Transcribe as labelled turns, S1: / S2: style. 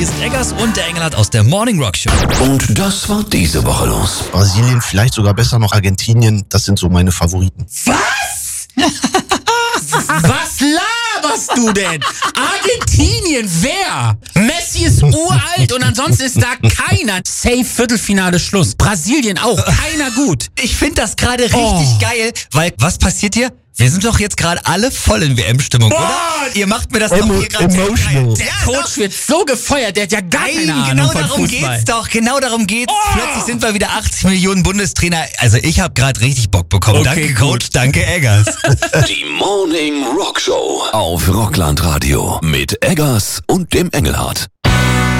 S1: Hier ist Eggers und der Engelhardt aus der Morning Rock Show.
S2: Und das war diese Woche los.
S3: Brasilien, vielleicht sogar besser noch Argentinien, das sind so meine Favoriten.
S4: Was? Was laberst du denn? Argentinien, wer? Messi ist uralt und ansonsten ist da keiner. Safe Viertelfinale Schluss. Brasilien auch, keiner gut.
S1: Ich finde das gerade richtig geil, weil was passiert hier? Wir sind doch jetzt gerade alle voll in WM-Stimmung, oder? Ihr macht mir das doch hier gerade
S3: emotional.
S4: Der Coach wird so gefeuert, der hat ja gar keine Ahnung
S1: genau
S4: von
S1: darum
S4: Fußball.
S1: geht's doch, genau darum geht's. Plötzlich sind wir wieder 80 Millionen Bundestrainer. Also ich habe gerade richtig Bock bekommen.
S4: Okay,
S1: Danke
S4: gut.
S1: Coach, danke Eggers.
S2: Die Morning Rock Show auf Rockland Radio mit Eggers und dem Engelhardt.